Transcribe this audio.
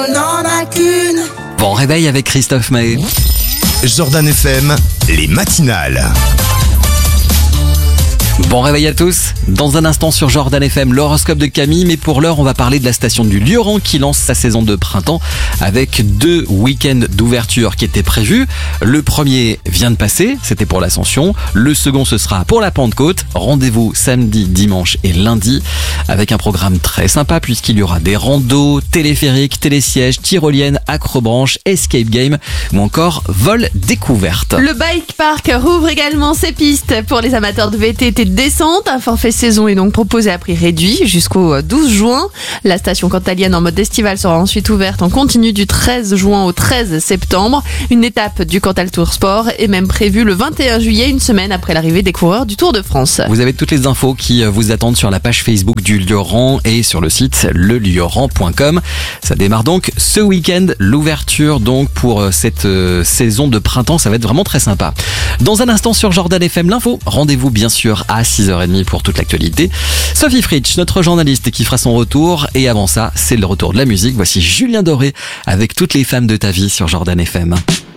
On n'en a qu'une. Bon réveil avec Christophe Maé. Jordan FM, les matinales. Bon réveil à tous. Dans un instant sur Jordan FM, l'horoscope de Camille. Mais pour l'heure, on va parler de la station du Lioran qui lance sa saison de printemps avec 2 week-ends d'ouverture qui étaient prévus. Le premier vient de passer, c'était pour l'Ascension. Le second, ce sera pour la Pentecôte. Rendez-vous samedi, dimanche et lundi avec un programme très sympa puisqu'il y aura des randos, téléphériques, télésièges, tyroliennes, acrobranches, escape game ou encore vol découverte. Le bike park rouvre également ses pistes pour les amateurs de VTT de descente. Un forfait saison est donc proposé à prix réduit jusqu'au 12 juin. La station cantalienne en mode estival sera ensuite ouverte en continu du 13 juin au 13 septembre. Une étape du Cantal Tour Sport est même prévue le 21 juillet, une semaine après l'arrivée des coureurs du Tour de France. Vous avez toutes les infos qui vous attendent sur la page Facebook du Lioran et sur le site lelioran.com. Ça démarre donc ce week-end, l'ouverture donc pour cette saison de printemps, ça va être vraiment très sympa. Dans un instant sur Jordan FM l'info, rendez-vous bien sûr à 6h30 pour toute l'actualité. Sophie Fritsch, notre journaliste qui fera son retour, et avant ça, c'est le retour de la musique. Voici Julien Doré avec Toutes les femmes de ta vie sur Jordan FM.